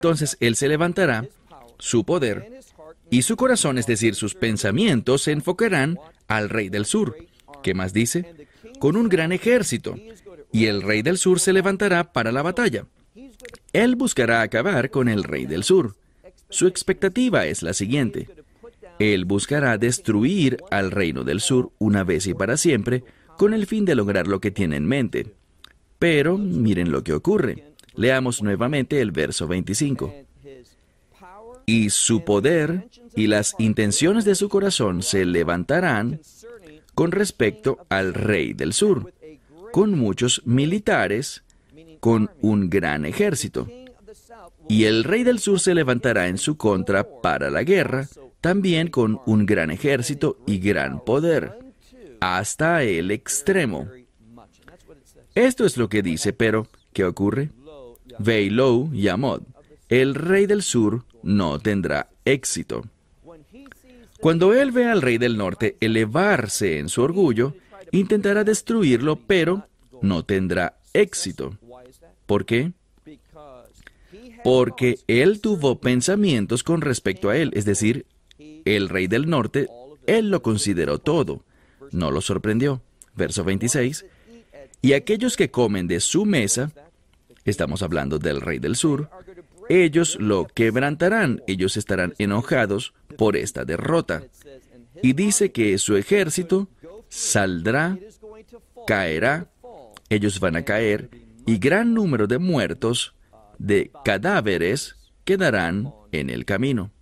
Entonces Él se levantará, su poder y su corazón, es decir, sus pensamientos, se enfocarán al rey del sur. ¿Qué más dice? Con un gran ejército. Y el rey del sur se levantará para la batalla. Él buscará acabar con el rey del sur. Su expectativa es la siguiente. Él buscará destruir al reino del sur una vez y para siempre, con el fin de lograr lo que tiene en mente. Pero miren lo que ocurre. Leamos nuevamente el verso 25. Y su poder y las intenciones de su corazón se levantarán con respecto al rey del sur, con muchos militares, con un gran ejército. Y el rey del sur se levantará en su contra para la guerra, también con un gran ejército y gran poder, hasta el extremo. Esto es lo que dice, pero ¿qué ocurre? Veilou Yamod, el rey del sur no tendrá éxito. Cuando él ve al rey del norte elevarse en su orgullo, intentará destruirlo, pero no tendrá éxito. ¿Por qué? Porque él tuvo pensamientos con respecto a él, es decir, el rey del norte, él lo consideró todo, no lo sorprendió. Verso 26, y aquellos que comen de su mesa, estamos hablando del rey del sur, ellos lo quebrantarán, ellos estarán enojados por esta derrota. Y dice que su ejército saldrá, caerá, ellos van a caer, y gran número de muertos, de cadáveres, quedarán en el camino.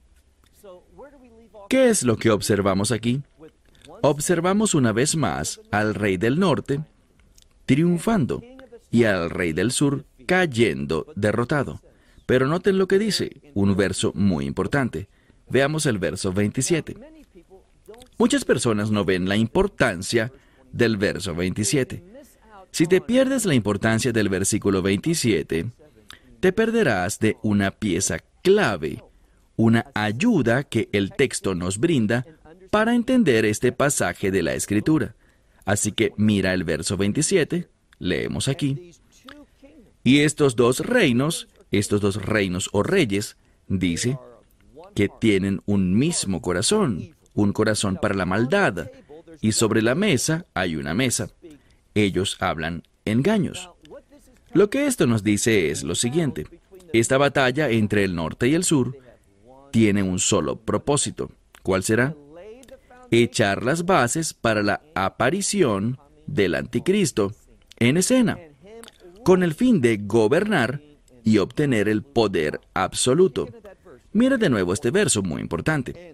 ¿Qué es lo que observamos aquí? Observamos una vez más al rey del norte triunfando y al rey del sur cayendo derrotado. Pero noten lo que dice, un verso muy importante. Veamos el verso 27. Muchas personas no ven la importancia del verso 27. Si te pierdes la importancia del versículo 27, te perderás de una pieza clave, una ayuda que el texto nos brinda para entender este pasaje de la Escritura. Así que mira el verso 27, leemos aquí. Y estos dos reinos o reyes, dice, que tienen un mismo corazón, un corazón para la maldad, y sobre la mesa hay una mesa. Ellos hablan engaños. Lo que esto nos dice es lo siguiente. Esta batalla entre el norte y el sur tiene un solo propósito. ¿Cuál será? Echar las bases para la aparición del anticristo en escena, con el fin de gobernar y obtener el poder absoluto. Mira de nuevo este verso muy importante.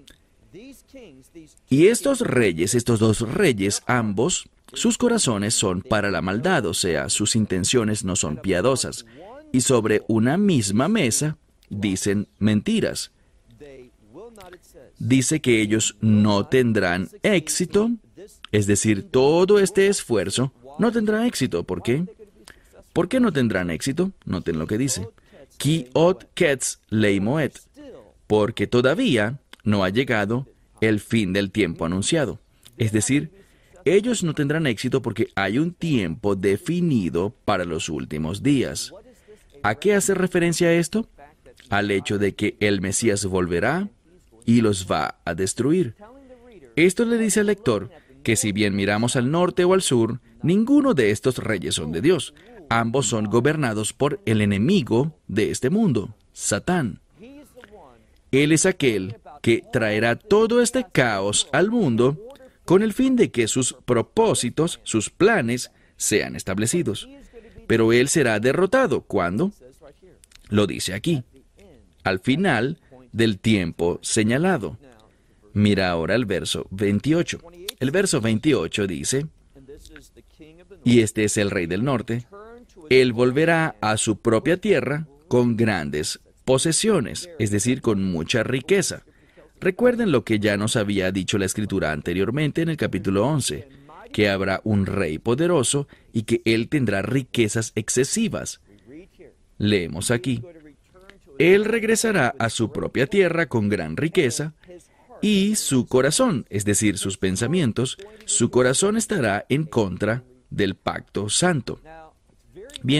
Y estos dos reyes, ambos, sus corazones son para la maldad, o sea, sus intenciones no son piadosas, y sobre una misma mesa dicen mentiras. Dice que ellos no tendrán éxito, es decir, todo este esfuerzo no tendrá éxito. ¿Por qué? ¿Por qué no tendrán éxito? Noten lo que dice. Ki ot ketz leimoet, porque todavía no ha llegado el fin del tiempo anunciado. Es decir, ellos no tendrán éxito porque hay un tiempo definido para los últimos días. ¿A qué hace referencia esto? Al hecho de que el Mesías volverá y los va a destruir. Esto le dice al lector que si bien miramos al norte o al sur, ninguno de estos reyes son de Dios. Ambos son gobernados por el enemigo de este mundo, Satán. Él es aquel que traerá todo este caos al mundo con el fin de que sus propósitos, sus planes, sean establecidos. Pero él será derrotado. ¿Cuándo? Lo dice aquí. Al final del tiempo señalado. Mira ahora el verso 28. El verso 28 dice, y este es el rey del norte, él volverá a su propia tierra con grandes posesiones, es decir, con mucha riqueza. Recuerden lo que ya nos había dicho la Escritura anteriormente en el capítulo 11, que habrá un rey poderoso y que él tendrá riquezas excesivas. Leemos aquí. Él regresará a su propia tierra con gran riqueza y su corazón, es decir, sus pensamientos, su corazón estará en contra del pacto santo. Bien,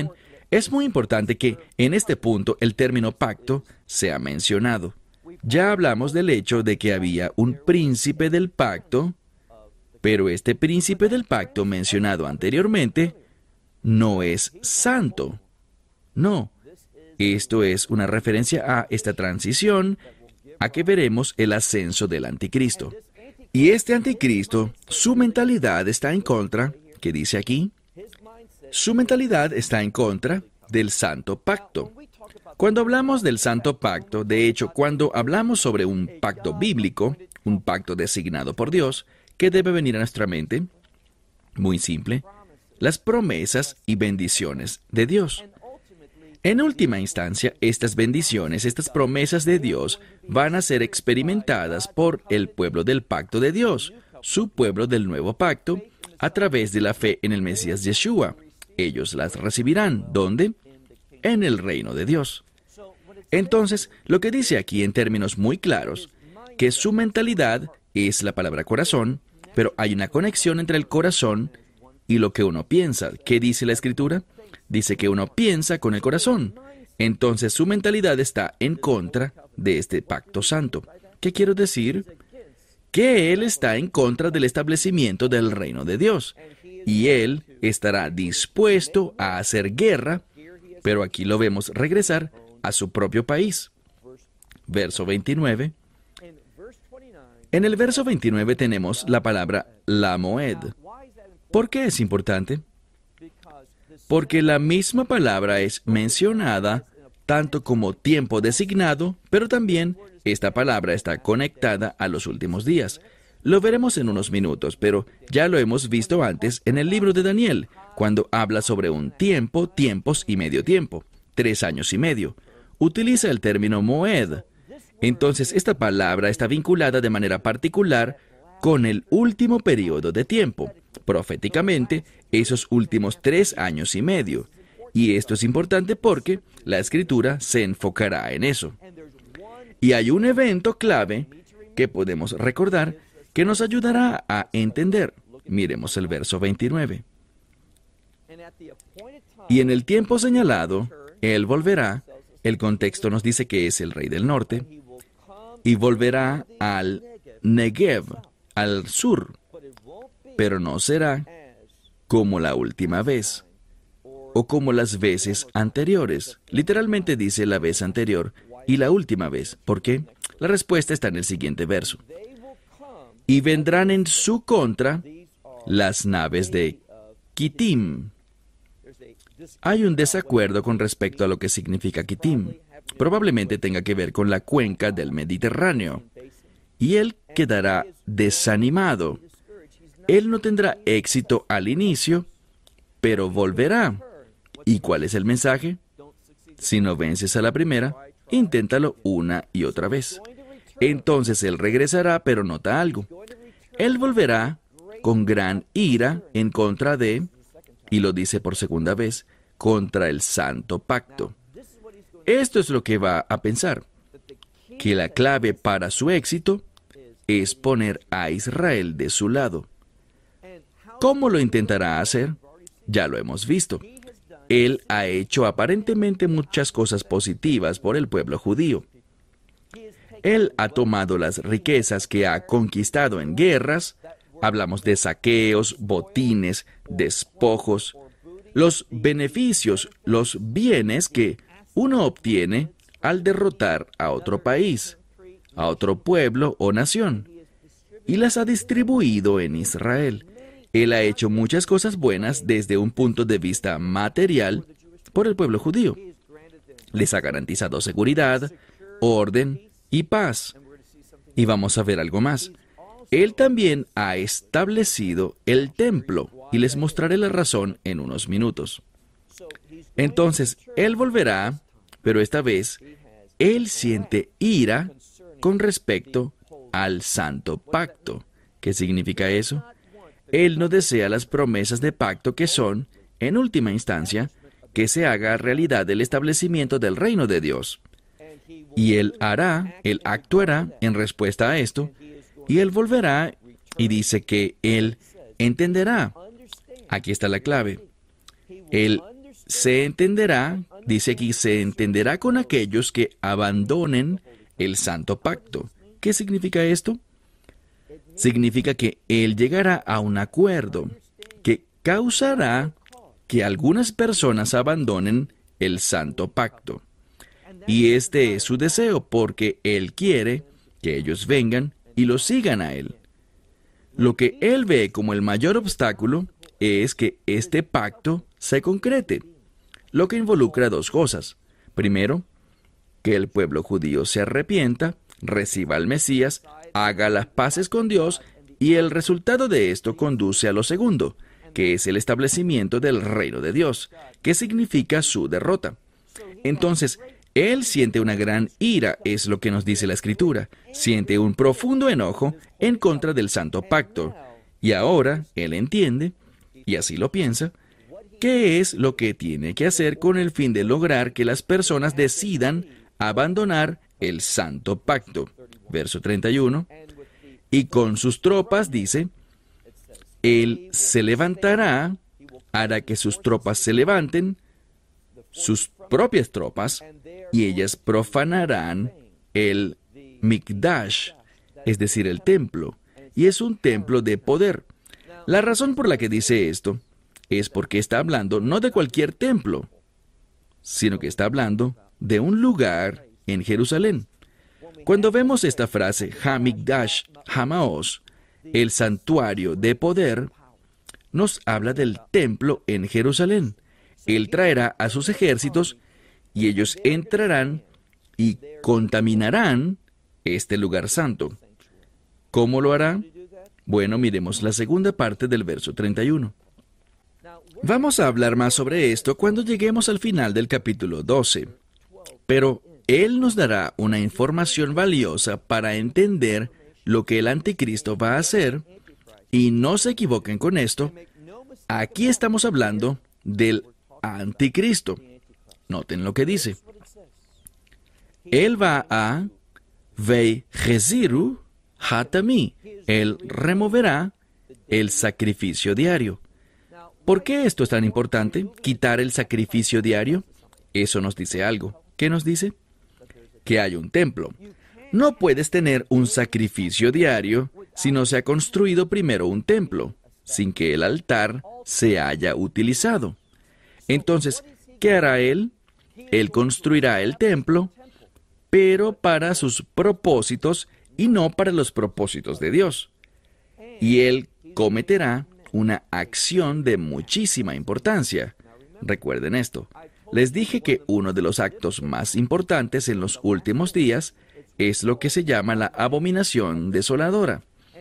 Es muy importante que en este punto el término pacto sea mencionado. Ya hablamos del hecho de que había un príncipe del pacto, pero este príncipe del pacto mencionado anteriormente no es santo. No, esto es una referencia a esta transición, a que veremos el ascenso del anticristo. Y este anticristo, su mentalidad está en contra, ¿qué dice aquí? Su mentalidad está en contra del santo pacto. Cuando hablamos del santo pacto, de hecho, cuando hablamos sobre un pacto bíblico, un pacto designado por Dios, ¿qué debe venir a nuestra mente? Muy simple, las promesas y bendiciones de Dios. En última instancia, estas bendiciones, estas promesas de Dios van a ser experimentadas por el pueblo del pacto de Dios, su pueblo del nuevo pacto, a través de la fe en el Mesías Yeshua. Ellos las recibirán. ¿Dónde? En el reino de Dios. Entonces, lo que dice aquí en términos muy claros, que su mentalidad es la palabra corazón, pero hay una conexión entre el corazón y lo que uno piensa. ¿Qué dice la Escritura? Dice que uno piensa con el corazón. Entonces su mentalidad está en contra de este pacto santo. ¿Qué quiero decir? Que él está en contra del establecimiento del reino de Dios. Y él estará dispuesto a hacer guerra, pero aquí lo vemos regresar a su propio país. Verso 29. En el verso 29 tenemos la palabra la moed. ¿Por qué es importante? Porque la misma palabra es mencionada tanto como tiempo designado, pero también esta palabra está conectada a los últimos días. Lo veremos en unos minutos, pero ya lo hemos visto antes en el libro de Daniel, cuando habla sobre un tiempo, tiempos y medio tiempo, 3 años y medio. Utiliza el término moed. Entonces, esta palabra está vinculada de manera particular con el último periodo de tiempo, proféticamente, esos últimos 3 años y medio. Y esto es importante porque la Escritura se enfocará en eso. Y hay un evento clave que podemos recordar que nos ayudará a entender. Miremos el verso 29. Y en el tiempo señalado, él volverá, el contexto nos dice que es el rey del norte, y volverá al Negev, al sur, pero no será como la última vez, o como las veces anteriores. Literalmente dice la vez anterior y la última vez. ¿Por qué? La respuesta está en el siguiente verso. Y vendrán en su contra las naves de Kittim. Hay un desacuerdo con respecto a lo que significa Kittim. Probablemente tenga que ver con la cuenca del Mediterráneo. Y él quedará desanimado. Él no tendrá éxito al inicio, pero volverá. ¿Y cuál es el mensaje? Si no vences a la primera, inténtalo una y otra vez. Entonces él regresará, pero nota algo. Él volverá con gran ira en contra de, y lo dice por segunda vez, contra el santo pacto. Esto es lo que va a pensar, que la clave para su éxito es poner a Israel de su lado. ¿Cómo lo intentará hacer? Ya lo hemos visto. Él ha hecho aparentemente muchas cosas positivas por el pueblo judío. Él ha tomado las riquezas que ha conquistado en guerras, hablamos de saqueos, botines, despojos, los beneficios, los bienes que uno obtiene al derrotar a otro país, a otro pueblo o nación, y las ha distribuido en Israel. Él ha hecho muchas cosas buenas desde un punto de vista material por el pueblo judío. Les ha garantizado seguridad, orden y paz. Y vamos a ver algo más. Él también ha establecido el templo, y les mostraré la razón en unos minutos. Entonces, él volverá, pero esta vez, él siente ira con respecto al santo pacto. ¿Qué significa eso? Él no desea las promesas de pacto que son, en última instancia, que se haga realidad el establecimiento del reino de Dios. Y él actuará en respuesta a esto, y él volverá y dice que él entenderá. Aquí está la clave. Él se entenderá, dice aquí, se entenderá con aquellos que abandonen el santo pacto. ¿Qué significa esto? Significa que Él llegará a un acuerdo que causará que algunas personas abandonen el santo pacto. Y este es su deseo, porque Él quiere que ellos vengan y lo sigan a Él. Lo que Él ve como el mayor obstáculo es que este pacto se concrete, lo que involucra dos cosas. Primero, que el pueblo judío se arrepienta, reciba al Mesías, haga las paces con Dios, y el resultado de esto conduce a lo segundo, que es el establecimiento del reino de Dios, que significa su derrota. Entonces, Él siente una gran ira, es lo que nos dice la Escritura. Siente un profundo enojo en contra del santo pacto. Y ahora Él entiende, y así lo piensa, qué es lo que tiene que hacer con el fin de lograr que las personas decidan abandonar el santo pacto. Verso 31. Y con sus tropas, dice, Él se levantará, hará que sus tropas se levanten, sus propias tropas, y ellas profanarán el Mikdash, es decir, el templo, y es un templo de poder. La razón por la que dice esto es porque está hablando no de cualquier templo, sino que está hablando de un lugar en Jerusalén. Cuando vemos esta frase, Hamikdash, Hamaos, el santuario de poder, nos habla del templo en Jerusalén. Él traerá a sus ejércitos y ellos entrarán y contaminarán este lugar santo. ¿Cómo lo hará? Bueno, miremos la segunda parte del verso 31. Vamos a hablar más sobre esto cuando lleguemos al final del capítulo 12. Pero Él nos dará una información valiosa para entender lo que el anticristo va a hacer, y no se equivoquen con esto. Aquí estamos hablando del anticristo. Noten lo que dice. Él va a Veijeziru Hatami. Él removerá el sacrificio diario. ¿Por qué esto es tan importante? Quitar el sacrificio diario. Eso nos dice algo. ¿Qué nos dice? Que hay un templo. No puedes tener un sacrificio diario si no se ha construido primero un templo, sin que el altar se haya utilizado. Entonces, ¿qué hará Él? Él construirá el templo, pero para sus propósitos y no para los propósitos de Dios. Y Él cometerá una acción de muchísima importancia. Recuerden esto. Les dije que uno de los actos más importantes en los últimos días es lo que se llama la abominación desoladora.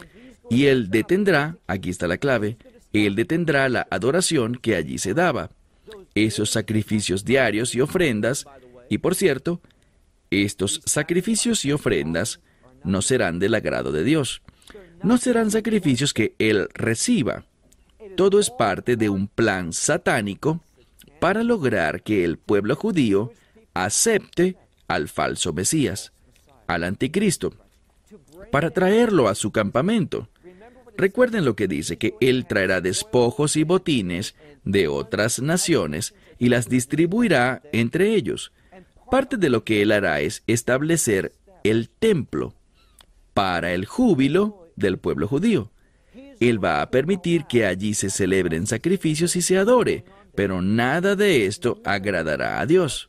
Y Él detendrá, aquí está la clave, Él detendrá la adoración que allí se daba, esos sacrificios diarios y ofrendas, y por cierto, estos sacrificios y ofrendas no serán del agrado de Dios. No serán sacrificios que Él reciba. Todo es parte de un plan satánico para lograr que el pueblo judío acepte al falso Mesías, al anticristo, para traerlo a su campamento. Recuerden lo que dice, que Él traerá despojos y botines de otras naciones y las distribuirá entre ellos. Parte de lo que Él hará es establecer el templo para el júbilo del pueblo judío. Él va a permitir que allí se celebren sacrificios y se adore, pero nada de esto agradará a Dios.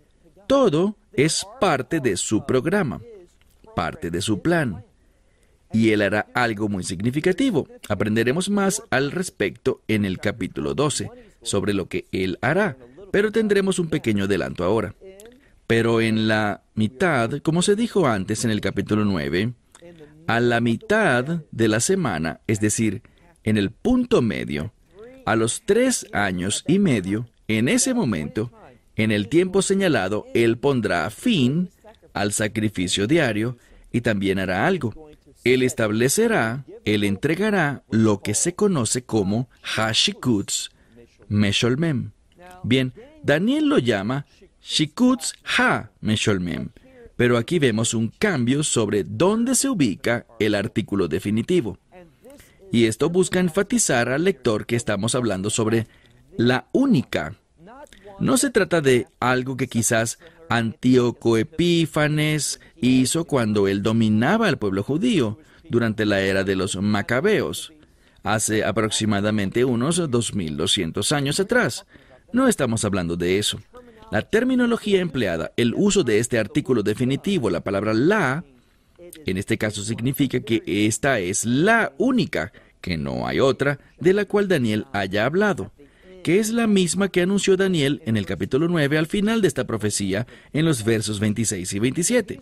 Todo es parte de su programa, parte de su plan. Y Él hará algo muy significativo. Aprenderemos más al respecto en el capítulo 12, sobre lo que Él hará, pero tendremos un pequeño adelanto ahora. Pero en la mitad, como se dijo antes en el capítulo 9, a la mitad de la semana, es decir, en el punto medio, a los 3 años y medio, en ese momento, en el tiempo señalado, Él pondrá fin al sacrificio diario y también hará algo. Él establecerá, Él entregará lo que se conoce como Hashikutz Mesholmem. Bien, Daniel lo llama Shikutz Ha-Mesholmem, pero aquí vemos un cambio sobre dónde se ubica el artículo definitivo. Y esto busca enfatizar al lector que estamos hablando sobre la única, No se trata de algo que quizás Antíoco Epífanes hizo cuando él dominaba al pueblo judío durante la era de los Macabeos, hace aproximadamente unos 2200 años atrás. No estamos hablando de eso. La terminología empleada, el uso de este artículo definitivo, la palabra la, en este caso significa que esta es la única, que no hay otra, de la cual Daniel haya hablado, que es la misma que anunció Daniel en el capítulo 9 al final de esta profecía, en los versos 26 y 27.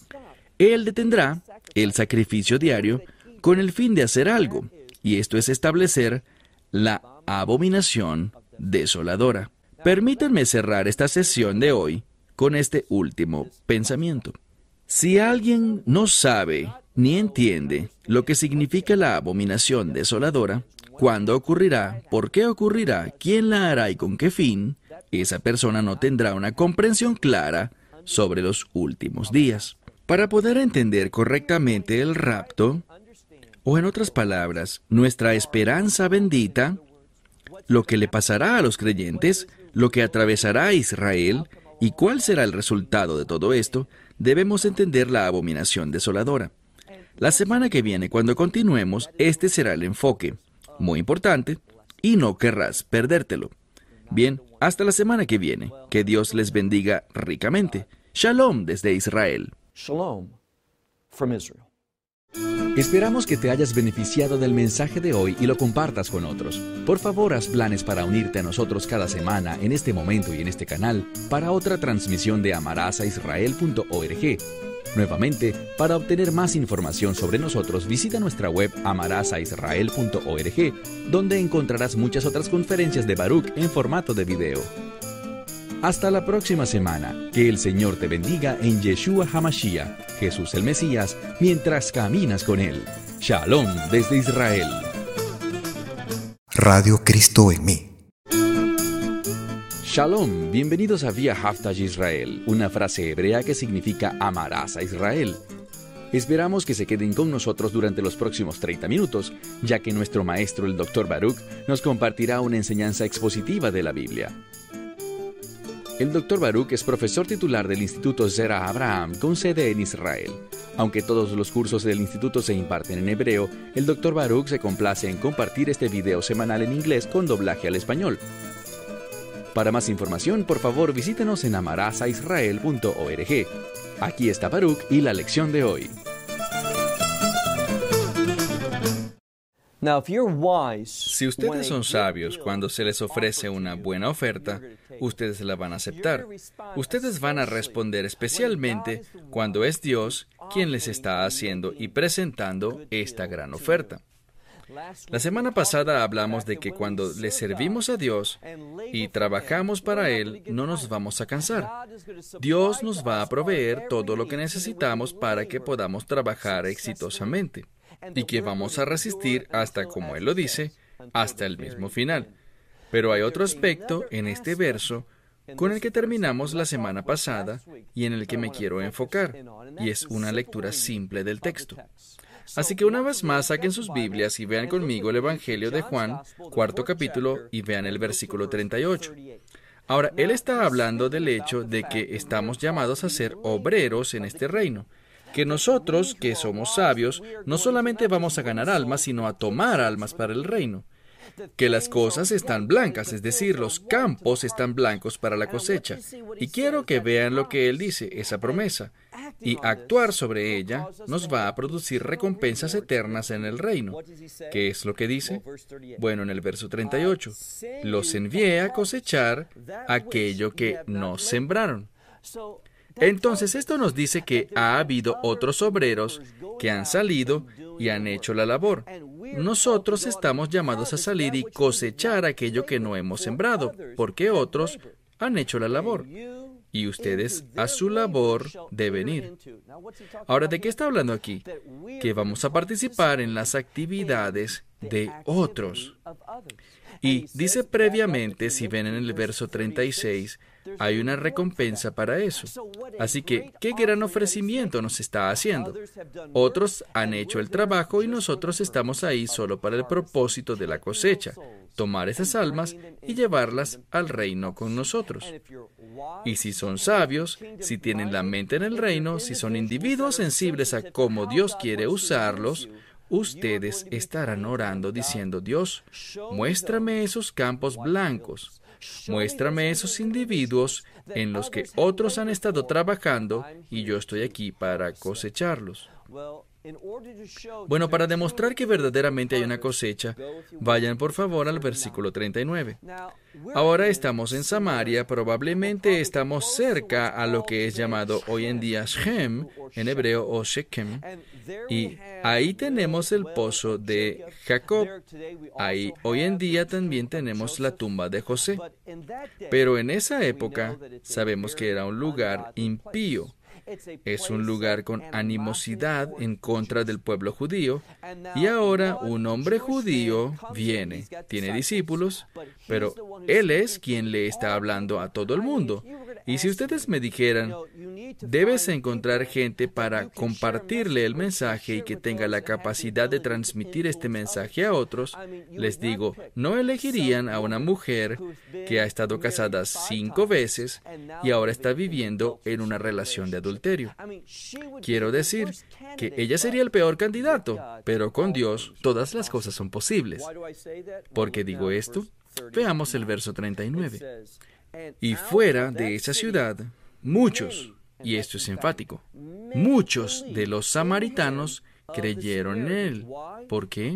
Él detendrá el sacrificio diario con el fin de hacer algo, y esto es establecer la abominación desoladora. Permítanme cerrar esta sesión de hoy con este último pensamiento. Si alguien no sabe ni entiende lo que significa la abominación desoladora, cuándo ocurrirá, por qué ocurrirá, quién la hará y con qué fin, esa persona no tendrá una comprensión clara sobre los últimos días. Para poder entender correctamente el rapto, o en otras palabras, nuestra esperanza bendita, lo que le pasará a los creyentes, lo que atravesará a Israel y cuál será el resultado de todo esto, debemos entender la abominación desoladora. La semana que viene, cuando continuemos, este será el enfoque. Muy importante, y no querrás perdértelo. Bien, hasta la semana que viene. Que Dios les bendiga ricamente. Shalom desde Israel. Shalom from Israel. Esperamos que te hayas beneficiado del mensaje de hoy y lo compartas con otros. Por favor, haz planes para unirte a nosotros cada semana en este momento y en este canal para otra transmisión de amarasaisrael.org. Nuevamente, para obtener más información sobre nosotros, visita nuestra web amarasaisrael.org, donde encontrarás muchas otras conferencias de Baruch en formato de video. Hasta la próxima semana. Que el Señor te bendiga en Yeshua HaMashiach, Jesús el Mesías, mientras caminas con Él. Shalom desde Israel. Radio Cristo en mí. Shalom, bienvenidos a Vía Haftaj Israel, una frase hebrea que significa amarás a Israel. Esperamos que se queden con nosotros durante los próximos 30 minutos, ya que nuestro maestro, el Dr. Baruch, nos compartirá una enseñanza expositiva de la Biblia. El Dr. Baruch es profesor titular del Instituto Zera Abraham con sede en Israel. Aunque todos los cursos del instituto se imparten en hebreo, el Dr. Baruch se complace en compartir este video semanal en inglés con doblaje al español. Para más información, por favor, visítenos en amarasaisrael.org. Aquí está Baruch y la lección de hoy. Si ustedes son sabios cuando se les ofrece una buena oferta, ustedes la van a aceptar. Ustedes van a responder especialmente cuando es Dios quien les está haciendo y presentando esta gran oferta. La semana pasada hablamos de que cuando le servimos a Dios y trabajamos para Él, no nos vamos a cansar. Dios nos va a proveer todo lo que necesitamos para que podamos trabajar exitosamente y que vamos a resistir hasta, como Él lo dice, hasta el mismo final. Pero hay otro aspecto en este verso con el que terminamos la semana pasada y en el que me quiero enfocar, y es una lectura simple del texto. Así que una vez más saquen sus Biblias y vean conmigo el Evangelio de Juan, 4º capítulo, y vean el versículo 38. Ahora, él está hablando del hecho de que estamos llamados a ser obreros en este reino, que nosotros, que somos sabios, no solamente vamos a ganar almas, sino a tomar almas para el reino. Que las cosas están blancas, es decir, los campos están blancos para la cosecha. Y quiero que vean lo que él dice, esa promesa. Y actuar sobre ella nos va a producir recompensas eternas en el reino. ¿Qué es lo que dice? Bueno, en el verso 38, los envié a cosechar aquello que no sembraron. Entonces, esto nos dice que ha habido otros obreros que han salido y han hecho la labor. Nosotros estamos llamados a salir y cosechar aquello que no hemos sembrado, porque otros han hecho la labor. Y ustedes a su labor deben ir. Ahora, ¿de qué está hablando aquí? Que vamos a participar en las actividades de otros. Y dice previamente, si ven en el verso 36, hay una recompensa para eso. Así que, ¿qué gran ofrecimiento nos está haciendo? Otros han hecho el trabajo y nosotros estamos ahí solo para el propósito de la cosecha, tomar esas almas y llevarlas al reino con nosotros. Y si son sabios, si tienen la mente en el reino, si son individuos sensibles a cómo Dios quiere usarlos, ustedes estarán orando diciendo: Dios, muéstrame esos campos blancos, muéstrame esos individuos en los que otros han estado trabajando y yo estoy aquí para cosecharlos. Bueno, para demostrar que verdaderamente hay una cosecha, vayan por favor al versículo 39. Ahora estamos en Samaria, probablemente estamos cerca a lo que es llamado hoy en día Shem, en hebreo, o Shechem, y ahí tenemos el pozo de Jacob. Ahí hoy en día también tenemos la tumba de José. Pero en esa época sabemos que era un lugar impío. Es un lugar con animosidad en contra del pueblo judío, y ahora un hombre judío viene, tiene discípulos, pero él es quien le está hablando a todo el mundo. Y si ustedes me dijeran: debes encontrar gente para compartirle el mensaje y que tenga la capacidad de transmitir este mensaje a otros, les digo, no elegirían a una mujer que ha estado casada 5 veces y ahora está viviendo en una relación de adulterio. Quiero decir que ella sería el peor candidato, pero con Dios todas las cosas son posibles. ¿Por qué digo esto? Veamos el verso 39. Y fuera de esa ciudad, muchos, y esto es enfático, muchos de los samaritanos creyeron en él. ¿Por qué?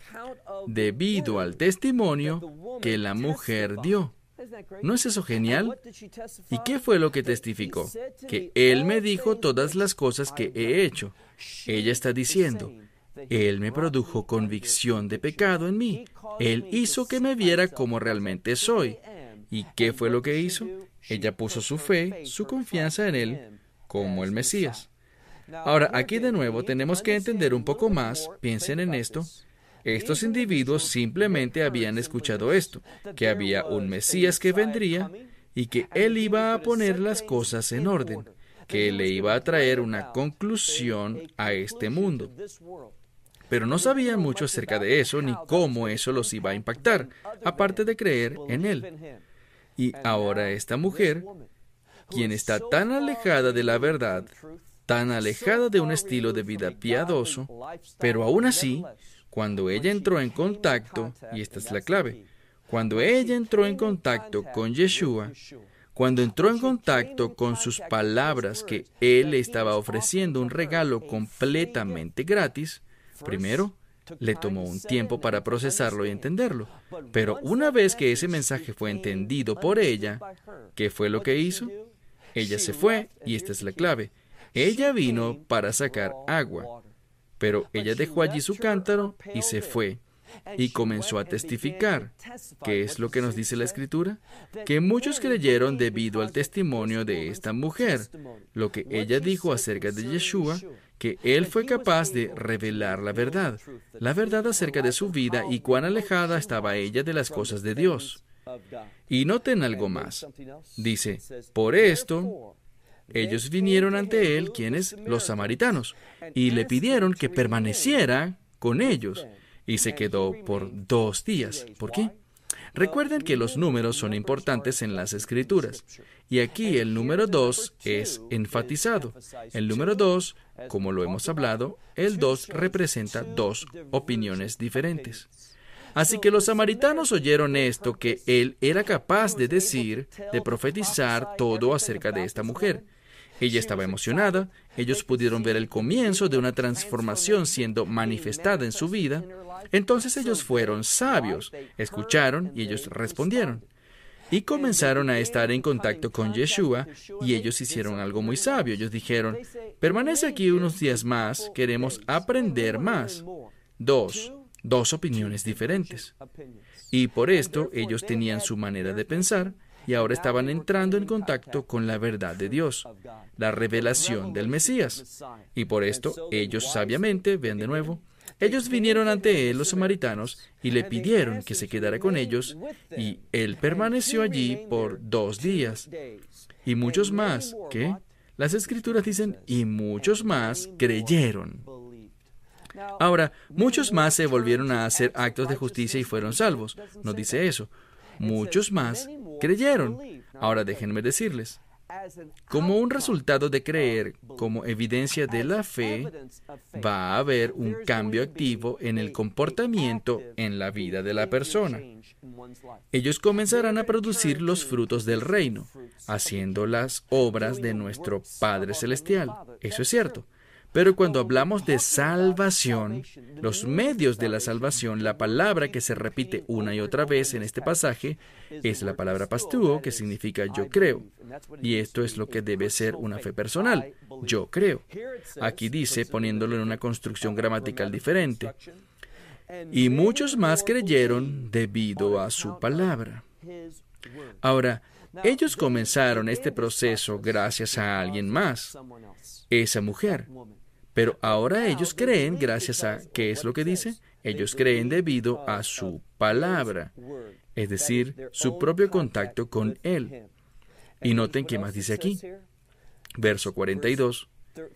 Debido al testimonio que la mujer dio. ¿No es eso genial? ¿Y qué fue lo que testificó? Que él me dijo todas las cosas que he hecho. Ella está diciendo: él me produjo convicción de pecado en mí. Él hizo que me viera como realmente soy. ¿Y qué fue lo que hizo? Ella puso su fe, su confianza en él, como el Mesías. Ahora, aquí de nuevo tenemos que entender un poco más. Piensen en esto. Estos individuos simplemente habían escuchado esto, que había un Mesías que vendría y que él iba a poner las cosas en orden, que le iba a traer una conclusión a este mundo. Pero no sabían mucho acerca de eso ni cómo eso los iba a impactar, aparte de creer en él. Y ahora esta mujer, quien está tan alejada de la verdad, tan alejada de un estilo de vida piadoso, pero aún así, cuando ella entró en contacto, y esta es la clave, cuando ella entró en contacto con Yeshua, cuando entró en contacto con sus palabras que él le estaba ofreciendo un regalo completamente gratis, primero, le tomó un tiempo para procesarlo y entenderlo. Pero una vez que ese mensaje fue entendido por ella, ¿qué fue lo que hizo? Ella se fue, y esta es la clave. Ella vino para sacar agua, pero ella dejó allí su cántaro y se fue. Y comenzó a testificar. ¿Qué es lo que nos dice la Escritura? Que muchos creyeron debido al testimonio de esta mujer, lo que ella dijo acerca de Yeshua, que él fue capaz de revelar la verdad acerca de su vida y cuán alejada estaba ella de las cosas de Dios. Y noten algo más. Dice, por esto, ellos vinieron ante él, quienes, los samaritanos, y le pidieron que permaneciera con ellos. Y se quedó por 2 días. ¿Por qué? Recuerden que los números son importantes en las Escrituras. Y aquí el número 2 es enfatizado. El número 2, como lo hemos hablado, el 2 representa 2 opiniones diferentes. Así que los samaritanos oyeron esto, que él era capaz de decir, de profetizar todo acerca de esta mujer. Ella estaba emocionada, ellos pudieron ver el comienzo de una transformación siendo manifestada en su vida. Entonces ellos fueron sabios, escucharon y ellos respondieron. Y comenzaron a estar en contacto con Yeshua, y ellos hicieron algo muy sabio. Ellos dijeron, permanece aquí unos días más, queremos aprender más. 2 opiniones diferentes. Y por esto ellos tenían su manera de pensar, y ahora estaban entrando en contacto con la verdad de Dios, la revelación del Mesías. Y por esto ellos sabiamente, vean de nuevo, ellos vinieron ante él, los samaritanos, y le pidieron que se quedara con ellos, y él permaneció allí por 2 días. Y muchos más, ¿qué? Las Escrituras dicen, y muchos más creyeron. Ahora, muchos más se volvieron a hacer actos de justicia y fueron salvos. No dice eso. Muchos más creyeron. Ahora déjenme decirles, como un resultado de creer, como evidencia de la fe, va a haber un cambio activo en el comportamiento en la vida de la persona. Ellos comenzarán a producir los frutos del reino, haciendo las obras de nuestro Padre Celestial. Eso es cierto. Pero cuando hablamos de salvación, los medios de la salvación, la palabra que se repite una y otra vez en este pasaje es la palabra pastúo, que significa yo creo. Y esto es lo que debe ser una fe personal. Yo creo. Aquí dice, poniéndolo en una construcción gramatical diferente, y muchos más creyeron debido a su palabra. Ahora, ellos comenzaron este proceso gracias a alguien más, esa mujer. Pero ahora ellos creen gracias a, ¿qué es lo que dice? Ellos creen debido a su palabra, es decir, su propio contacto con Él. Y noten qué más dice aquí. Verso 42.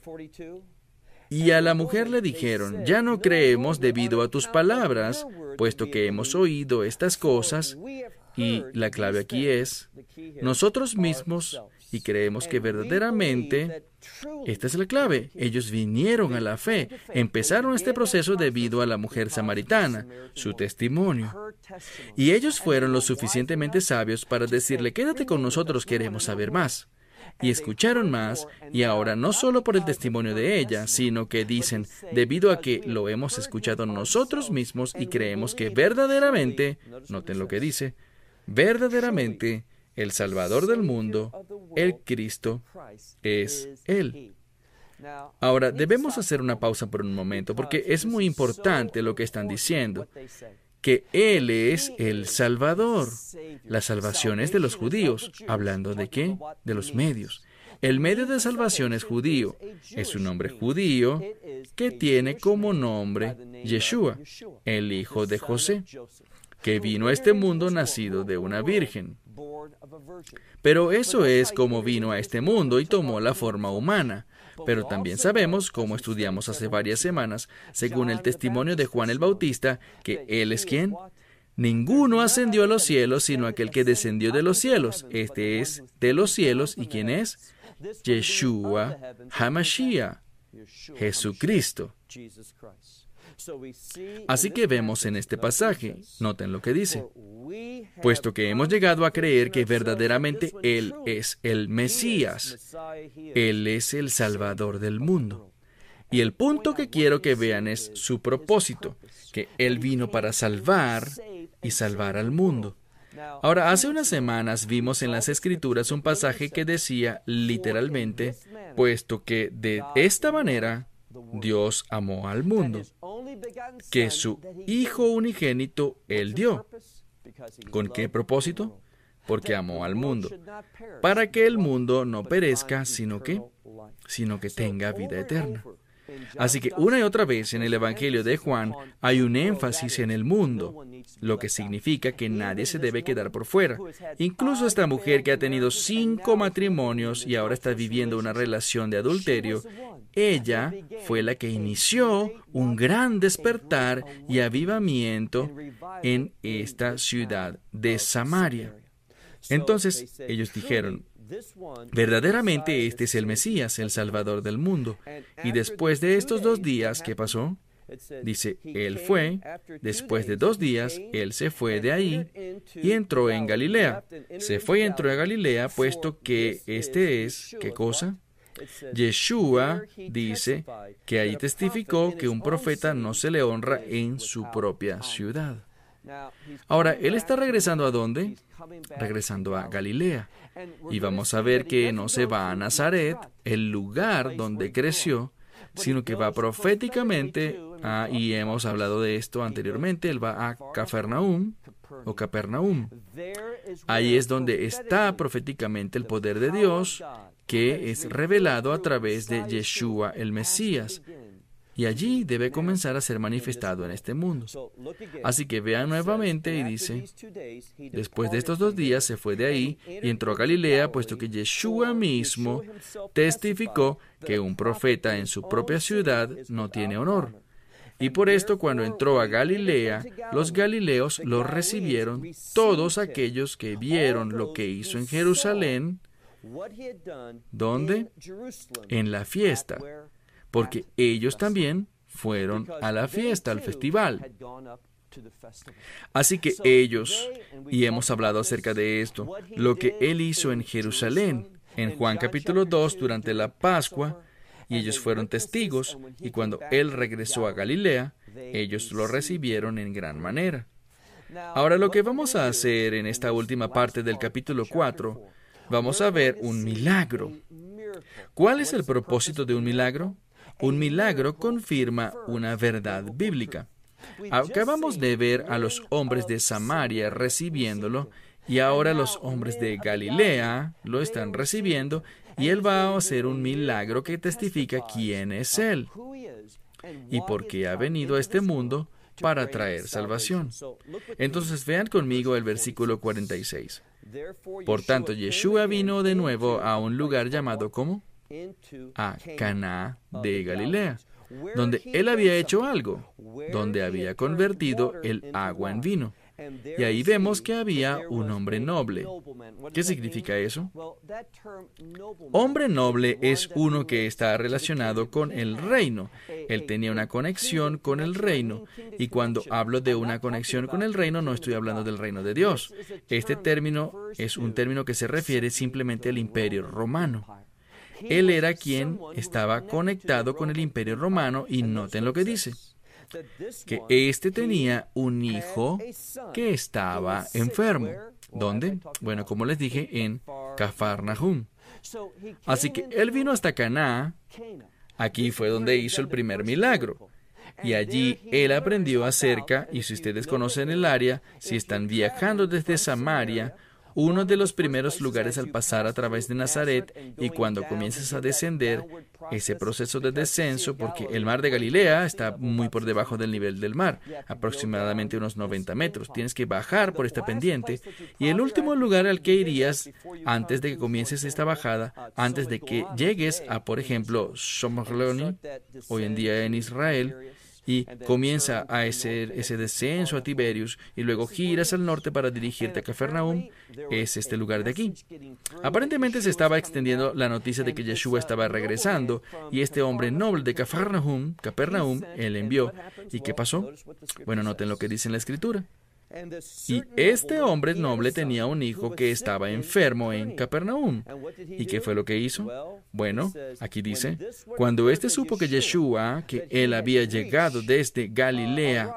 Y a la mujer le dijeron, ya no creemos debido a tus palabras, puesto que hemos oído estas cosas. Y la clave aquí es nosotros mismos, y creemos que verdaderamente, esta es la clave, ellos vinieron a la fe, empezaron este proceso debido a la mujer samaritana, su testimonio. Y ellos fueron lo suficientemente sabios para decirle, quédate con nosotros, queremos saber más. Y escucharon más, y ahora no solo por el testimonio de ella, sino que dicen, debido a que lo hemos escuchado nosotros mismos y creemos que verdaderamente, noten lo que dice, verdaderamente el Salvador del mundo, el Cristo, es Él. Ahora, debemos hacer una pausa por un momento, porque es muy importante lo que están diciendo, que Él es el Salvador. La salvación es de los judíos. ¿Hablando de qué? De los medios. El medio de salvación es judío. Es un nombre judío que tiene como nombre Yeshua, el hijo de José, que vino a este mundo nacido de una virgen. Pero eso es como vino a este mundo y tomó la forma humana. Pero también sabemos, como estudiamos hace varias semanas, según el testimonio de Juan el Bautista, que Él es ¿quién? Ninguno ascendió a los cielos, sino aquel que descendió de los cielos. Este es de los cielos, ¿y quién es? Yeshua HaMashiach, Jesucristo. Así que vemos en este pasaje, noten lo que dice, puesto que hemos llegado a creer que verdaderamente Él es el Mesías, Él es el Salvador del mundo. Y el punto que quiero que vean es su propósito, que Él vino para salvar y salvar al mundo. Ahora, hace unas semanas vimos en las Escrituras un pasaje que decía literalmente, puesto que de esta manera Dios amó al mundo, que su Hijo unigénito Él dio. ¿Con qué propósito? Porque amó al mundo, para que el mundo no perezca, sino que tenga vida eterna. Así que una y otra vez en el Evangelio de Juan hay un énfasis en el mundo, lo que significa que nadie se debe quedar por fuera. Incluso esta mujer que ha tenido 5 matrimonios y ahora está viviendo una relación de adulterio, ella fue la que inició un gran despertar y avivamiento en esta ciudad de Samaria. Entonces ellos dijeron, verdaderamente este es el Mesías, el Salvador del mundo. Y después de estos 2 días, ¿qué pasó? Dice, Él fue, después de 2 días, Él se fue de ahí y entró en Galilea. Se fue y entró a Galilea, puesto que este es, ¿qué cosa? Yeshua dice que ahí testificó que un profeta no se le honra en su propia ciudad. Ahora, Él está regresando ¿a dónde? Regresando a Galilea. Y vamos a ver que no se va a Nazaret, el lugar donde creció, sino que va proféticamente y hemos hablado de esto anteriormente, Él va a Capernaum. Ahí es donde está proféticamente el poder de Dios, que es revelado a través de Yeshua el Mesías. Y allí debe comenzar a ser manifestado en este mundo. Así que vean nuevamente y dice, después de estos 2 días se fue de ahí y entró a Galilea, puesto que Yeshua mismo testificó que un profeta en su propia ciudad no tiene honor. Y por esto, cuando entró a Galilea, los galileos lo recibieron, todos aquellos que vieron lo que hizo en Jerusalén. ¿Dónde? En la fiesta, porque ellos también fueron a la fiesta, al festival. Así que ellos, y hemos hablado acerca de esto, lo que él hizo en Jerusalén, en Juan capítulo 2, durante la Pascua, y ellos fueron testigos, y cuando él regresó a Galilea, ellos lo recibieron en gran manera. Ahora, lo que vamos a hacer en esta última parte del capítulo 4, vamos a ver un milagro. ¿Cuál es el propósito de un milagro? Un milagro confirma una verdad bíblica. Acabamos de ver a los hombres de Samaria recibiéndolo, y ahora los hombres de Galilea lo están recibiendo, y él va a hacer un milagro que testifica quién es él y por qué ha venido a este mundo para traer salvación. Entonces vean conmigo el versículo 46. Por tanto, Yeshua vino de nuevo a un lugar llamado ¿cómo? A Caná de Galilea, donde él había hecho algo, donde había convertido el agua en vino. Y ahí vemos que había un hombre noble. ¿Qué significa eso? Hombre noble es uno que está relacionado con el reino. Él tenía una conexión con el reino. Y cuando hablo de una conexión con el reino, no estoy hablando del reino de Dios. Este término es un término que se refiere simplemente al imperio romano. Él era quien estaba conectado con el imperio romano, y noten lo que dice, que éste tenía un hijo que estaba enfermo. ¿Dónde? Bueno, como les dije, en Cafarnaum. Así que él vino hasta Caná. Aquí fue donde hizo el primer milagro. Y allí él aprendió acerca, y si ustedes conocen el área, si están viajando desde Samaria, uno de los primeros lugares al pasar a través de Nazaret, y cuando comienzas a descender, ese proceso de descenso, porque el mar de Galilea está muy por debajo del nivel del mar, aproximadamente unos 90 metros. Tienes que bajar por esta pendiente, y el último lugar al que irías antes de que comiences esta bajada, antes de que llegues a, por ejemplo, Shomroni, hoy en día en Israel, y comienza a ese descenso a Tiberius, y luego giras al norte para dirigirte a Cafarnaum, es este lugar de aquí. Aparentemente se estaba extendiendo la noticia de que Yeshua estaba regresando, y este hombre noble de Cafarnaum, él envió. ¿Y qué pasó? Bueno, noten lo que dice en la Escritura. Y este hombre noble tenía un hijo que estaba enfermo en Capernaum. ¿Y qué fue lo que hizo? Bueno, aquí dice, cuando éste supo que Yeshua, que él había llegado desde Galilea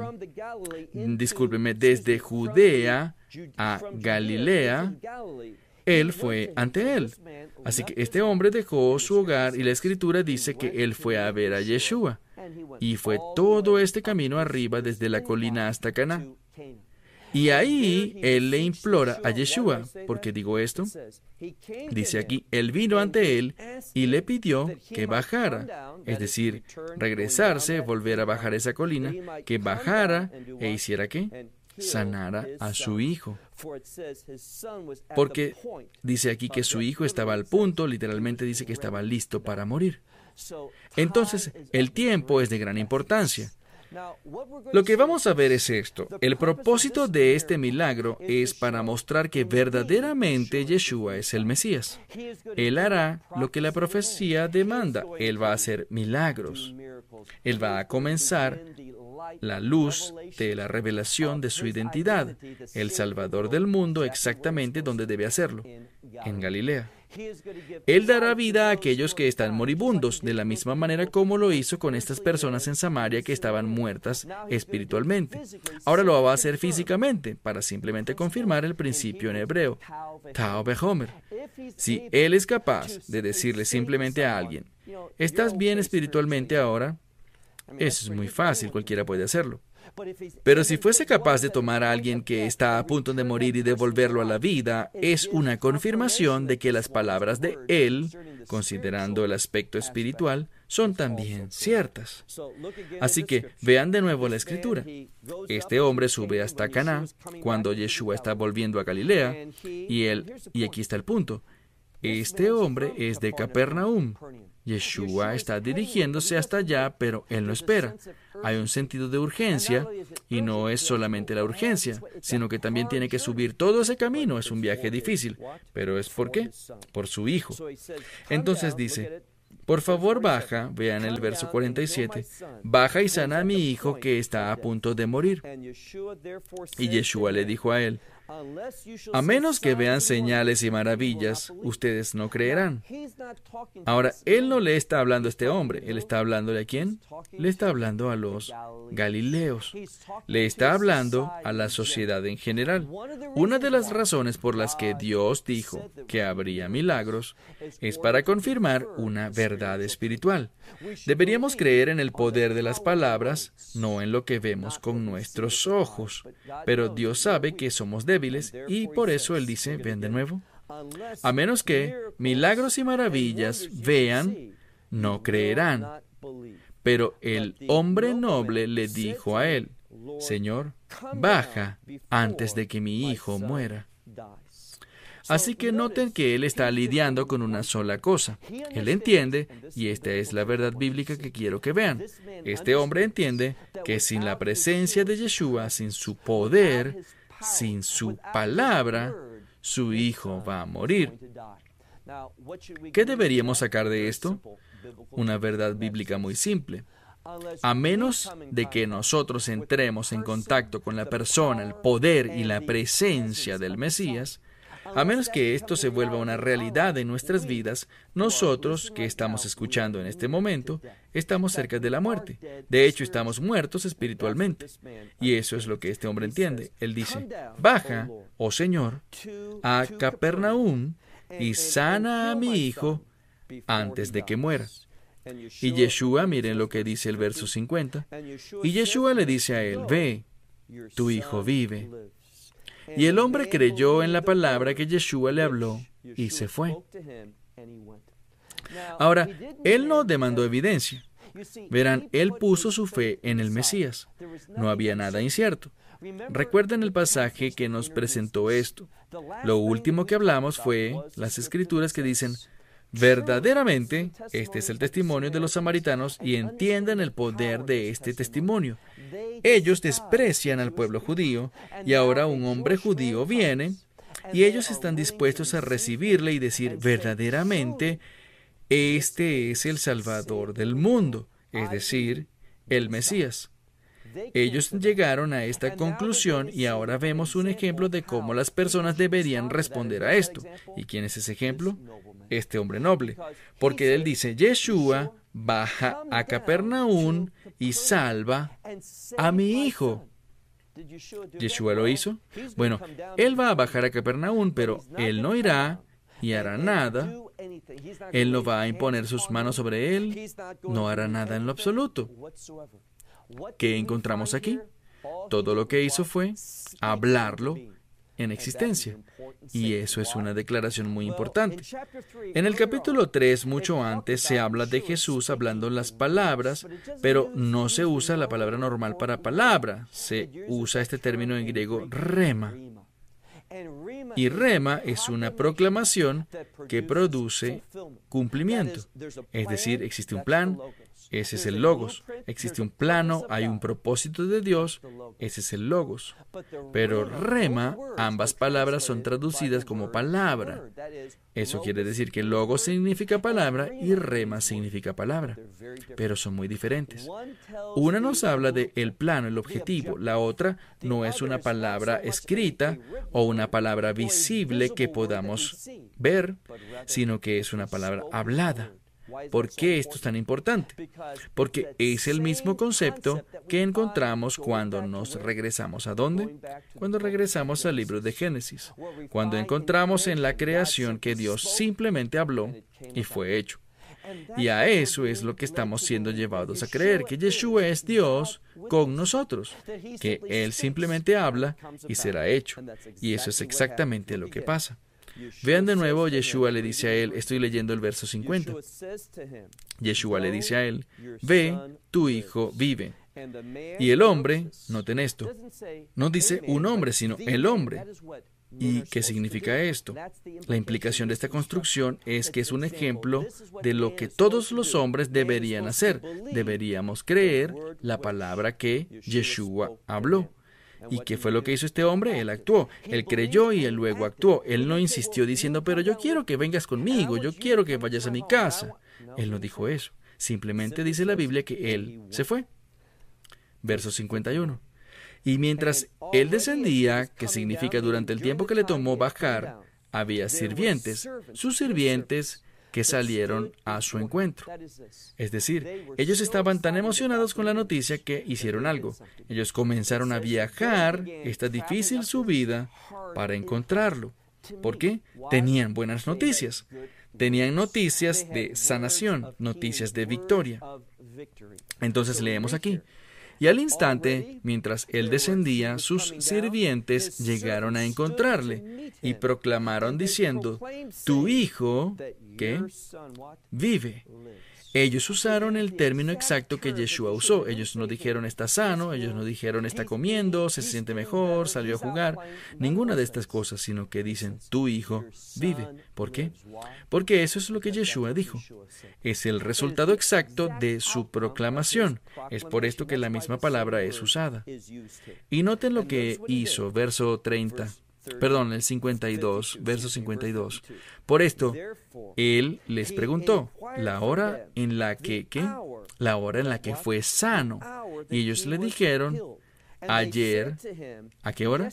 desde Judea a Galilea, él fue ante él. Así que este hombre dejó su hogar, y la Escritura dice que él fue a ver a Yeshua. Y fue todo este camino arriba desde la colina hasta Caná. Y ahí él le implora a Yeshua. ¿Por qué digo esto? Dice aquí, él vino ante él y le pidió que bajara, es decir, regresarse, volver a bajar esa colina, que bajara e hiciera ¿qué? Sanara a su hijo. Porque dice aquí que su hijo estaba al punto, literalmente dice que estaba listo para morir. Entonces, el tiempo es de gran importancia. Lo que vamos a ver es esto. El propósito de este milagro es para mostrar que verdaderamente Yeshua es el Mesías. Él hará lo que la profecía demanda. Él va a hacer milagros. Él va a comenzar la luz de la revelación de su identidad, el Salvador del mundo, exactamente donde debe hacerlo, en Galilea. Él dará vida a aquellos que están moribundos, de la misma manera como lo hizo con estas personas en Samaria que estaban muertas espiritualmente. Ahora lo va a hacer físicamente, para simplemente confirmar el principio en hebreo, Tao Behomer. Si Él es capaz de decirle simplemente a alguien, ¿estás bien espiritualmente ahora? Eso es muy fácil, cualquiera puede hacerlo. Pero si fuese capaz de tomar a alguien que está a punto de morir y devolverlo a la vida, es una confirmación de que las palabras de Él, considerando el aspecto espiritual, son también ciertas. Así que vean de nuevo la Escritura. Este hombre sube hasta Caná cuando Yeshua está volviendo a Galilea, y aquí está el punto. Este hombre es de Capernaum. Yeshua está dirigiéndose hasta allá, pero él no espera. Hay un sentido de urgencia, y no es solamente la urgencia, sino que también tiene que subir todo ese camino. Es un viaje difícil. ¿Pero es por qué? Por su hijo. Entonces dice, por favor baja, vean el verso 47, baja y sana a mi hijo que está a punto de morir. Y Yeshua le dijo a él, a menos que vean señales y maravillas, ustedes no creerán. Ahora, él no le está hablando a este hombre. ¿Él está hablándole a quién? Le está hablando a los galileos. Le está hablando a la sociedad en general. Una de las razones por las que Dios dijo que habría milagros es para confirmar una verdad espiritual. Deberíamos creer en el poder de las palabras, no en lo que vemos con nuestros ojos. Pero Dios sabe que somos débiles y por eso Él dice, ven de nuevo. A menos que milagros y maravillas vean, no creerán. Pero el hombre noble le dijo a él, Señor, baja antes de que mi hijo muera. Así que noten que él está lidiando con una sola cosa. Él entiende, y esta es la verdad bíblica que quiero que vean. Este hombre entiende que sin la presencia de Yeshua, sin su poder, sin su palabra, su hijo va a morir. ¿Qué deberíamos sacar de esto? Una verdad bíblica muy simple. A menos de que nosotros entremos en contacto con la persona, el poder y la presencia del Mesías, a menos que esto se vuelva una realidad en nuestras vidas, nosotros, que estamos escuchando en este momento, estamos cerca de la muerte. De hecho, estamos muertos espiritualmente. Y eso es lo que este hombre entiende. Él dice, baja, oh Señor, a Capernaum y sana a mi hijo antes de que muera. Y Yeshua, miren lo que dice el verso 50, y Yeshua le dice a él, ve, tu hijo vive. Y el hombre creyó en la palabra que Yeshua le habló y se fue. Ahora, él no demandó evidencia. Verán, él puso su fe en el Mesías. No había nada incierto. Recuerden el pasaje que nos presentó esto. Lo último que hablamos fue las escrituras que dicen, verdaderamente, este es el testimonio de los samaritanos y entiendan el poder de este testimonio. Ellos desprecian al pueblo judío y ahora un hombre judío viene y ellos están dispuestos a recibirle y decir, verdaderamente, este es el Salvador del mundo, es decir, el Mesías. Ellos llegaron a esta conclusión y ahora vemos un ejemplo de cómo las personas deberían responder a esto. ¿Y quién es ese ejemplo? Este hombre noble. Porque él dice, Yeshua baja a Capernaum y salva a mi hijo. ¿Yeshua lo hizo? Bueno, él va a bajar a Capernaum, pero él no irá y hará nada. Él no va a imponer sus manos sobre él. No hará nada en lo absoluto. ¿Qué encontramos aquí? Todo lo que hizo fue hablarlo en existencia. Y eso es una declaración muy importante. En el capítulo 3, mucho antes, se habla de Jesús hablando las palabras, pero no se usa la palabra normal para palabra. Se usa este término en griego, rema. Y rema es una proclamación que produce cumplimiento. Es decir, existe un plan, ese es el logos. Existe un plano, hay un propósito de Dios, ese es el logos. Pero rema, ambas palabras son traducidas como palabra. Eso quiere decir que logos significa palabra y rema significa palabra. Pero son muy diferentes. Una nos habla de el plano, el objetivo. La otra no es una palabra escrita o una palabra visible que podamos ver, sino que es una palabra hablada. ¿Por qué esto es tan importante? Porque es el mismo concepto que encontramos cuando nos regresamos ¿a dónde? Cuando regresamos al libro de Génesis, cuando encontramos en la creación que Dios simplemente habló y fue hecho. Y a eso es lo que estamos siendo llevados a creer, que Yeshua es Dios con nosotros, que Él simplemente habla y será hecho. Y eso es exactamente lo que pasa. Vean de nuevo, Yeshua le dice a él, estoy leyendo el verso 50. Yeshua le dice a él, ve, tu hijo vive. Y el hombre, noten esto, no dice un hombre, sino el hombre. ¿Y qué significa esto? La implicación de esta construcción es que es un ejemplo de lo que todos los hombres deberían hacer. Deberíamos creer la palabra que Yeshua habló. ¿Y qué fue lo que hizo este hombre? Él actuó. Él creyó y él luego actuó. Él no insistió diciendo, pero yo quiero que vengas conmigo, yo quiero que vayas a mi casa. Él no dijo eso. Simplemente dice la Biblia que él se fue. Verso 51. Y mientras él descendía, que significa durante el tiempo que le tomó bajar, había sirvientes, sus sirvientes que salieron a su encuentro. Es decir, ellos estaban tan emocionados con la noticia que hicieron algo. Ellos comenzaron a viajar esta difícil subida para encontrarlo. ¿Por qué? Tenían buenas noticias. Tenían noticias de sanación, noticias de victoria. Entonces leemos aquí. Y al instante, mientras él descendía, sus sirvientes llegaron a encontrarle y proclamaron diciendo, tu hijo, ¿qué? Vive. Ellos usaron el término exacto que Yeshua usó. Ellos no dijeron está sano, ellos no dijeron está comiendo, se siente mejor, salió a jugar. Ninguna de estas cosas, sino que dicen tu hijo vive. ¿Por qué? Porque eso es lo que Yeshua dijo. Es el resultado exacto de su proclamación. Es por esto que la misma palabra es usada. Y noten lo que hizo, verso 30. Perdón, el 52, verso 52. Por esto, él les preguntó, la hora en la que, ¿qué? La hora en la que fue sano. Y ellos le dijeron, ayer, ¿a qué hora?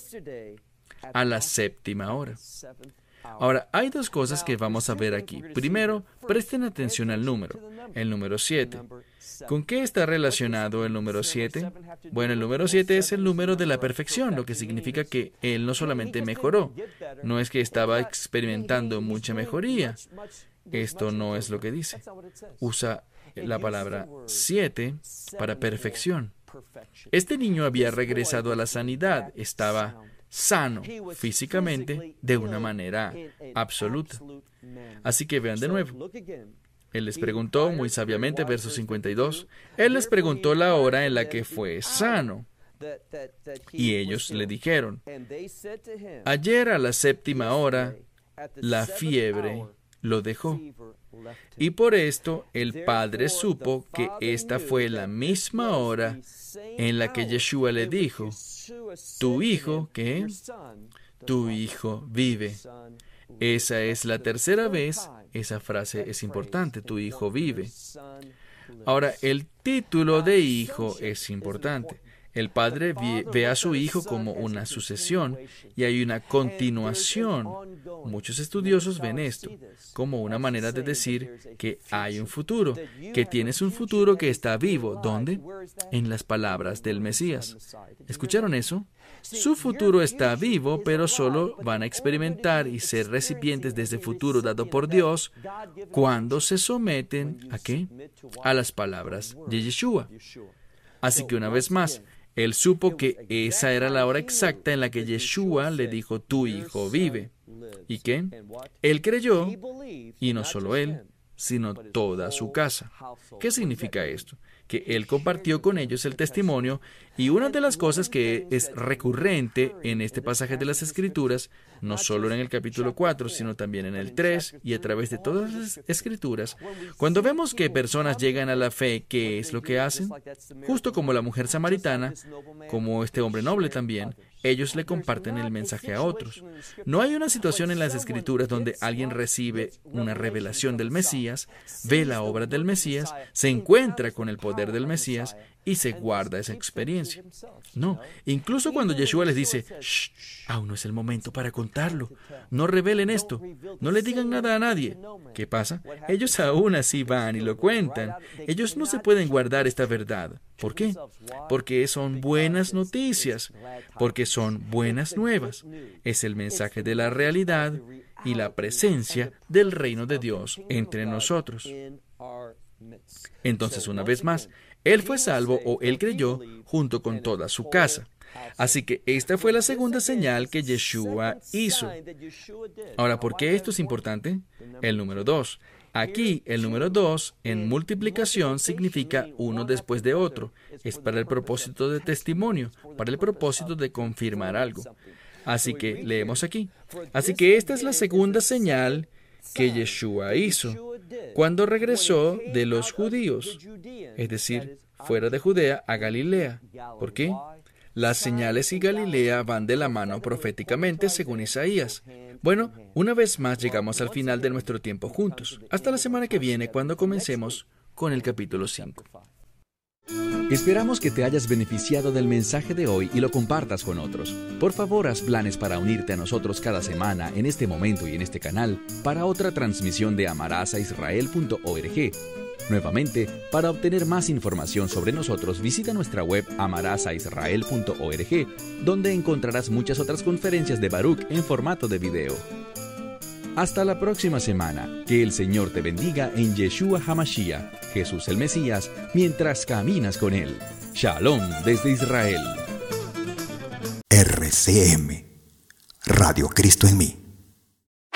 A la 7ª hora. Ahora, hay dos cosas que vamos a ver aquí. Primero, presten atención al número, el número 7. ¿Con qué está relacionado el número 7? Bueno, el número 7 es el número de la perfección, lo que significa que él no solamente mejoró, no es que estaba experimentando mucha mejoría. Esto no es lo que dice. Usa la palabra 7 para perfección. Este niño había regresado a la sanidad, estaba sano físicamente de una manera absoluta. Así que vean de nuevo. Él les preguntó muy sabiamente, verso 52, él les preguntó la hora en la que fue sano. Y ellos le dijeron, ayer a la 7ª hora, la fiebre lo dejó. Y por esto el padre supo que esta fue la misma hora en la que Yeshua le dijo, tu hijo, ¿qué? Tu hijo vive. Esa es la tercera vez. Esa frase es importante, tu hijo vive. Ahora, el título de hijo es importante. El padre ve a su hijo como una sucesión y hay una continuación. Muchos estudiosos ven esto como una manera de decir que hay un futuro, que tienes un futuro que está vivo. ¿Dónde? En las palabras del Mesías. ¿Escucharon eso? Su futuro está vivo, pero solo van a experimentar y ser recipientes de ese futuro dado por Dios cuando se someten ¿a qué? A las palabras de Yeshua. Así que una vez más, él supo que esa era la hora exacta en la que Yeshua le dijo, tu hijo vive. ¿Y qué? Él creyó, y no solo él, sino toda su casa. ¿Qué significa esto? Que él compartió con ellos el testimonio, y una de las cosas que es recurrente en este pasaje de las Escrituras, no solo en el capítulo 4, sino también en el 3 y a través de todas las Escrituras, cuando vemos que personas llegan a la fe, ¿qué es lo que hacen? Justo como la mujer samaritana, como este hombre noble también, ellos le comparten el mensaje a otros. No hay una situación en las Escrituras donde alguien recibe una revelación del Mesías, ve la obra del Mesías, se encuentra con el poder del Mesías y se guarda esa experiencia. No, incluso cuando Yeshua les dice, shh, aún no es el momento para contarlo, no revelen esto, no le digan nada a nadie. ¿Qué pasa? Ellos aún así van y lo cuentan. Ellos no se pueden guardar esta verdad. ¿Por qué? Porque son buenas noticias, porque son buenas nuevas. Es el mensaje de la realidad y la presencia del reino de Dios entre nosotros. Entonces, una vez más, él fue salvo o él creyó junto con toda su casa. Así que esta fue la segunda señal que Yeshua hizo. Ahora, ¿por qué esto es importante? El número 2. Aquí, el número 2 en multiplicación significa uno después de otro. Es para el propósito de testimonio, para el propósito de confirmar algo. Así que leemos aquí. Así que esta es la segunda señal que Yeshua hizo cuando regresó de los judíos, es decir, fuera de Judea a Galilea. ¿Por qué? Las señales y Galilea van de la mano proféticamente según Isaías. Bueno, una vez más llegamos al final de nuestro tiempo juntos. Hasta la semana que viene cuando comencemos con el capítulo 5. Esperamos que te hayas beneficiado del mensaje de hoy y lo compartas con otros. Por favor, haz planes para unirte a nosotros cada semana en este momento y en este canal para otra transmisión de amarazaisrael.org. Nuevamente, para obtener más información sobre nosotros, visita nuestra web amarazaisrael.org, donde encontrarás muchas otras conferencias de Baruch en formato de video. Hasta la próxima semana. Que el Señor te bendiga en Yeshua HaMashiach, Jesús el Mesías, mientras caminas con Él. Shalom desde Israel. RCM, Radio Cristo en mí.